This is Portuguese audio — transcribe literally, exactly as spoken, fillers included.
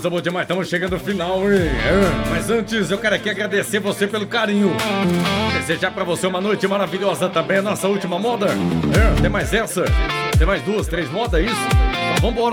coisa boa demais, estamos chegando ao final, hein? É. Mas antes, eu quero aqui agradecer você pelo carinho. Desejar pra você uma noite maravilhosa também, a nossa última moda. É. Tem mais essa? Tem mais duas, três modas, é isso? Então, vambora.